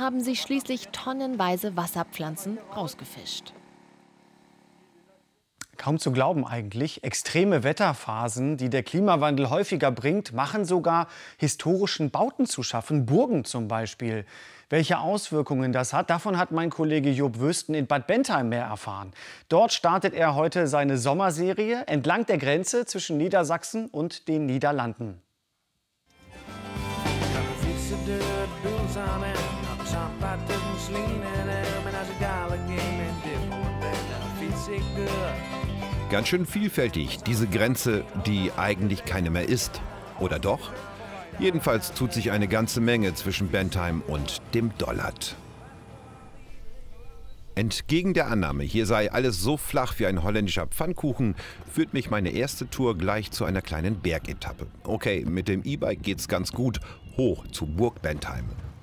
haben sie schließlich tonnenweise Wasserpflanzen rausgefischt. Kaum zu glauben eigentlich. Extreme Wetterphasen, die der Klimawandel häufiger bringt, machen sogar historischen Bauten zu schaffen, Burgen zum Beispiel. Welche Auswirkungen das hat, davon hat mein Kollege Job Wüsten in Bad Bentheim mehr erfahren. Dort startet er heute seine Sommerserie entlang der Grenze zwischen Niedersachsen und den Niederlanden. Ganz schön vielfältig, diese Grenze, die eigentlich keine mehr ist. Oder doch? Jedenfalls tut sich eine ganze Menge zwischen Bentheim und dem Dollard. Entgegen der Annahme, hier sei alles so flach wie ein holländischer Pfannkuchen, führt mich meine erste Tour gleich zu einer kleinen Bergetappe. Okay, mit dem E-Bike geht's ganz gut, hoch zu Burg Bentheim.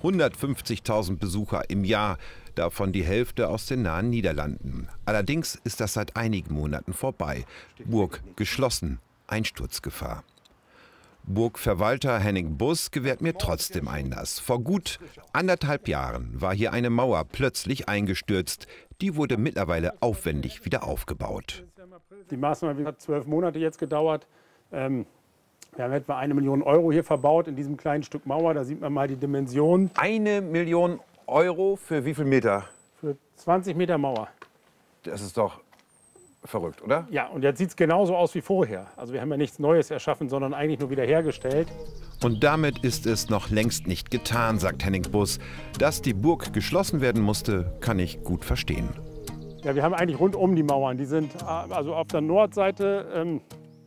150.000 Besucher im Jahr, davon die Hälfte aus den nahen Niederlanden. Allerdings ist das seit einigen Monaten vorbei. Burg geschlossen, Einsturzgefahr. Burgverwalter Henning Bus gewährt mir trotzdem Einlass. Vor gut 1,5 Jahren war hier eine Mauer plötzlich eingestürzt. Die wurde mittlerweile aufwendig wieder aufgebaut. Die Maßnahme hat 12 Monate jetzt gedauert. Wir haben etwa 1 Million Euro hier verbaut in diesem kleinen Stück Mauer. Da sieht man mal die Dimension. 1 Million Euro für wie viel Meter? Für 20 Meter Mauer. Das ist doch verrückt, oder? Ja, und jetzt sieht es genauso aus wie vorher. Also wir haben ja nichts Neues erschaffen, sondern eigentlich nur wiederhergestellt. Und damit ist es noch längst nicht getan, sagt Henning Bus. Dass die Burg geschlossen werden musste, kann ich gut verstehen. Ja, wir haben eigentlich rundum die Mauern. Die sind also auf der Nordseite,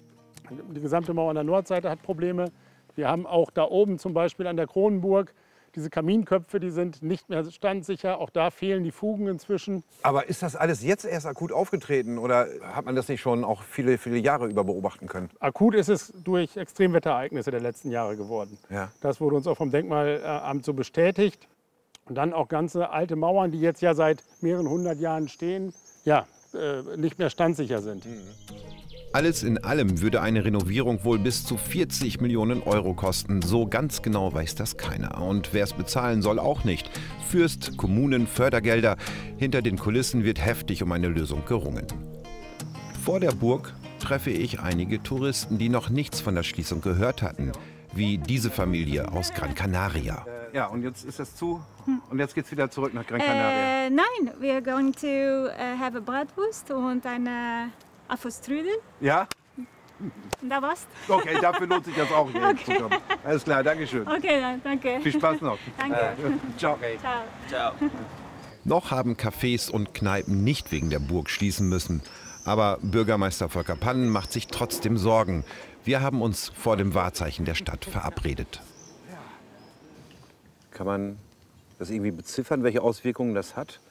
die gesamte Mauer an der Nordseite hat Probleme. Wir haben auch da oben zum Beispiel an der Kronenburg diese Kaminköpfe, die sind nicht mehr standsicher. Auch da fehlen die Fugen inzwischen. Aber ist das alles jetzt erst akut aufgetreten oder hat man das nicht schon auch viele, viele Jahre über beobachten können? Akut ist es durch Extremwetterereignisse der letzten Jahre geworden. Ja. Das wurde uns auch vom Denkmalamt so bestätigt. Und dann auch ganze alte Mauern, die jetzt ja seit mehreren 100 Jahren stehen, ja, nicht mehr standsicher sind. Alles in allem würde eine Renovierung wohl bis zu 40 Millionen Euro kosten. So ganz genau weiß das keiner. Und wer es bezahlen soll, auch nicht. Fürst, Kommunen, Fördergelder. Hinter den Kulissen wird heftig um eine Lösung gerungen. Vor der Burg treffe ich einige Touristen, die noch nichts von der Schließung gehört hatten. Wie diese Familie aus Gran Canaria. Ja, und jetzt ist das zu und jetzt geht's wieder zurück nach Gran Canaria. Nein, we are going to have a Bratwurst und eine Apfelstrudel. Ja? Und da war's. Okay, dafür lohnt sich das auch, hier hinzukommen. Alles klar, danke schön. Okay, dann, danke. Viel Spaß noch. Danke. Ciao. Ciao. Noch haben Cafés und Kneipen nicht wegen der Burg schließen müssen. Aber Bürgermeister Volker Pannen macht sich trotzdem Sorgen. Wir haben uns vor dem Wahrzeichen der Stadt verabredet. Kann man das irgendwie beziffern, welche Auswirkungen das hat?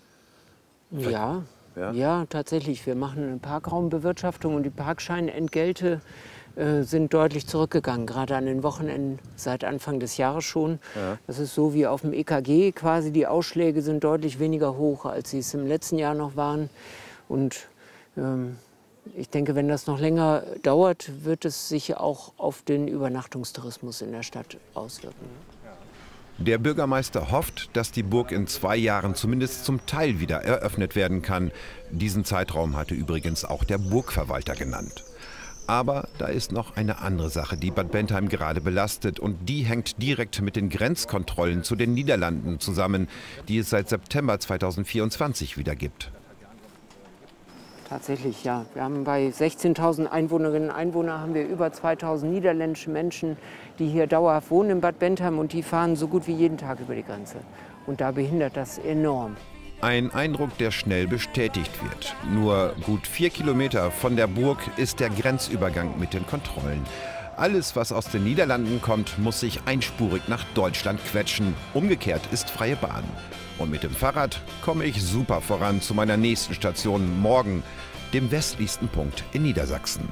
Ja, tatsächlich. Wir machen eine Parkraumbewirtschaftung und die Parkscheinentgelte sind deutlich zurückgegangen, gerade an den Wochenenden seit Anfang des Jahres schon. Ja. Das ist so wie auf dem EKG quasi. Die Ausschläge sind deutlich weniger hoch, als sie es im letzten Jahr noch waren. Und ich denke, wenn das noch länger dauert, wird es sich auch auf den Übernachtungstourismus in der Stadt auswirken. Der Bürgermeister hofft, dass die Burg in 2 Jahren zumindest zum Teil wieder eröffnet werden kann. Diesen Zeitraum hatte übrigens auch der Burgverwalter genannt. Aber da ist noch eine andere Sache, die Bad Bentheim gerade belastet. Und die hängt direkt mit den Grenzkontrollen zu den Niederlanden zusammen, die es seit September 2024 wieder gibt. Tatsächlich, ja. Wir haben bei 16.000 Einwohnerinnen und Einwohnern haben wir über 2.000 niederländische Menschen, die hier dauerhaft wohnen in Bad Bentheim und die fahren so gut wie jeden Tag über die Grenze. Und da behindert das enorm. Ein Eindruck, der schnell bestätigt wird. Nur gut 4 Kilometer von der Burg ist der Grenzübergang mit den Kontrollen. Alles, was aus den Niederlanden kommt, muss sich einspurig nach Deutschland quetschen. Umgekehrt ist freie Bahn. Und mit dem Fahrrad komme ich super voran zu meiner nächsten Station morgen, dem westlichsten Punkt in Niedersachsen.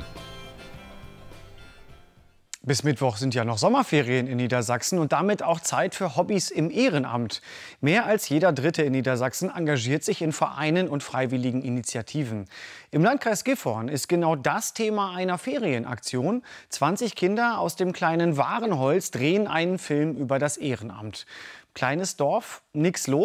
Bis Mittwoch sind ja noch Sommerferien in Niedersachsen und damit auch Zeit für Hobbys im Ehrenamt. Mehr als jeder Dritte in Niedersachsen engagiert sich in Vereinen und freiwilligen Initiativen. Im Landkreis Gifhorn ist genau das Thema einer Ferienaktion. 20 Kinder aus dem kleinen Warenholz drehen einen Film über das Ehrenamt. Kleines Dorf, nix los.